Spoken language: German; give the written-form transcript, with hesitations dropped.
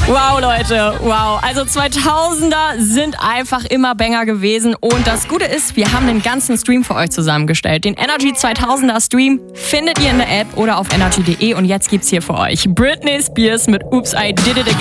Wow, Leute, wow. Also 2000er sind einfach immer Banger gewesen. Und das Gute ist, wir haben den ganzen Stream für euch zusammengestellt. Den Energy 2000er Stream findet ihr in der App oder auf energy.de. Und jetzt gibt's hier für euch Britney Spears mit Oops, I Did It Again.